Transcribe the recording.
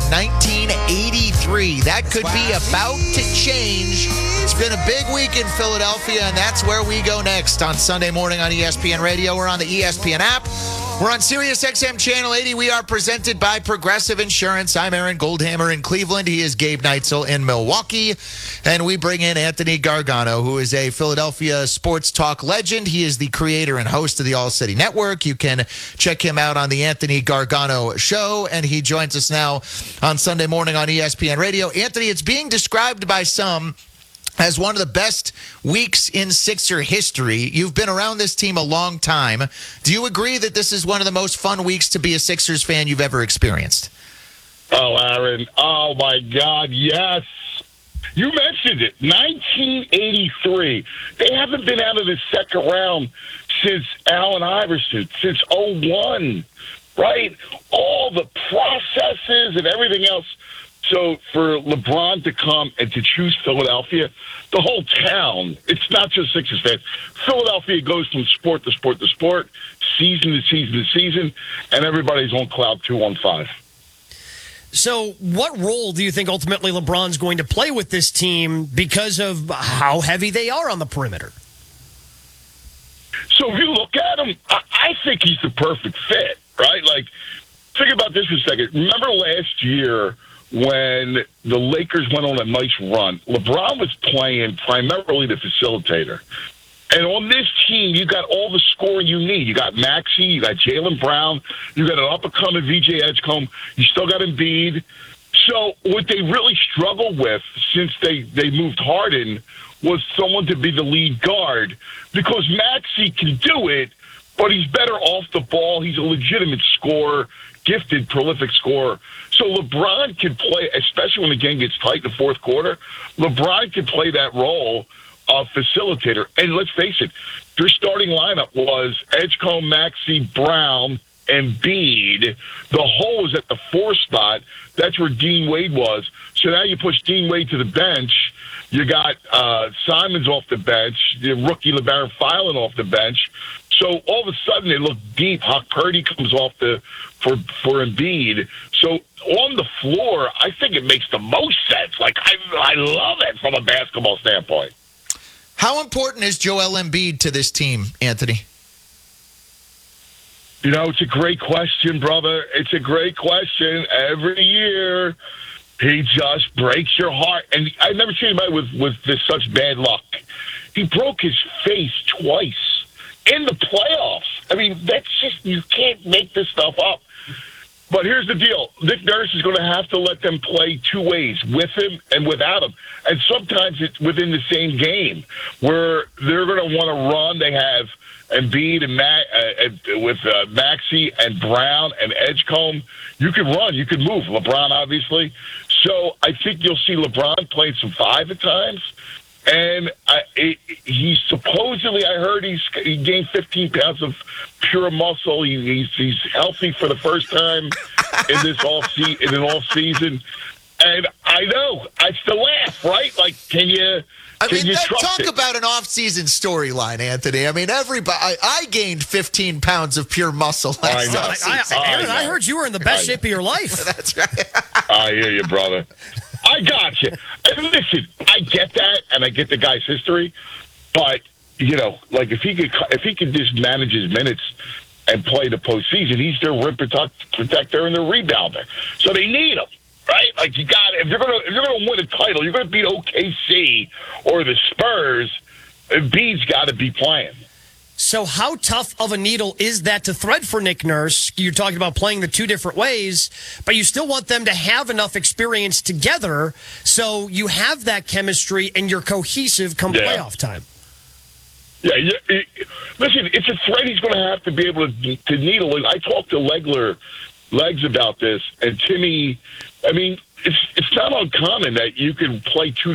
1983. That could be about to change. It's been a big week in Philadelphia, and that's where we go next on Sunday morning on ESPN Radio. We're on the ESPN app. We're on Sirius XM Channel 80. We are presented by Progressive Insurance. I'm Aaron Goldhammer in Cleveland. He is Gabe Neitzel in Milwaukee. And we bring in Anthony Gargano, who is a Philadelphia sports talk legend. He is the creator and host of the All City Network. You can check him out on the Anthony Gargano Show. And he joins us now on Sunday morning on ESPN Radio. Anthony, it's being described by some as one of the best weeks in Sixer history. You've been around this team a long time. Do you agree that this is one of the most fun weeks to be a Sixers fan you've ever experienced? Oh, Aaron. Oh, my God, yes. You mentioned it. 1983. They haven't been out of the second round since Allen Iverson, since 01, right? All the processes and everything else. So for LeBron to come and to choose Philadelphia, the whole town, it's not just Sixers fans. Philadelphia goes from sport to sport to sport, season to season to season, and everybody's on cloud 215. So what role do you think ultimately LeBron's going to play with this team because of how heavy they are on the perimeter? So if you look at him, I think he's the perfect fit, right? Like, think about this for a second. Remember last year when the Lakers went on a nice run, LeBron was playing primarily the facilitator. And on this team, you got all the scoring you need. You got Maxey, you got Jaylen Brown, you got an up-and-coming VJ Edgecombe, you still got Embiid. So what they really struggled with since they moved Harden was someone to be the lead guard, because Maxey can do it, but he's better off the ball. He's a legitimate scorer, gifted, prolific scorer. So LeBron can play, especially when the game gets tight in the fourth quarter, LeBron can play that role of facilitator. And let's face it, their starting lineup was Edgecombe, Maxey, Brown, and Embiid. The hole was at the 4 spot. That's where Dean Wade was. So now you push Dean Wade to the bench. You got Simons off the bench, the rookie LeBaron Filan off the bench. So all of a sudden they look deep. Hawk Purdy comes off for Embiid. So on the floor, I think it makes the most sense. Like, I love it from a basketball standpoint. How important is Joel Embiid to this team, Anthony? You know, it's a great question, brother. It's a great question. Every year, he just breaks your heart. And I've never seen anybody with this such bad luck. He broke his face twice in the playoffs. I mean, that's just, you can't make this stuff up. But here's the deal. Nick Nurse is going to have to let them play two ways, with him and without him. And sometimes it's within the same game where they're going to want to run. They have Embiid and with Maxey and Brown and Edgecombe. You can run. You can move. LeBron, obviously. So I think you'll see LeBron playing some 5 at times. And he's supposedly, I heard he gained 15 pounds of pure muscle. He's healthy for the first time in this off season. And I know, I still laugh, right? Like, can you trust it? About an off-season storyline, Anthony. I mean, everybody. I gained 15 pounds of pure muscle last offseason. Aaron, I heard you were in the best shape of your life. That's right. I hear you, brother. I got you. And listen, I get that, and I get the guy's history, but you know, like if he could just manage his minutes and play the postseason, he's their rim protector and their rebounder. So they need him, right? Like, you got, if you're gonna win a title, you're gonna beat OKC or the Spurs. Embiid's got to be playing. So how tough of a needle is that to thread for Nick Nurse? You're talking about playing the two different ways, but you still want them to have enough experience together so you have that chemistry and you're cohesive come playoff time. Yeah, listen, it's a thread he's going to have to be able to needle. And I talked to Legs about this, and Timmy, I mean, it's not uncommon that you can play two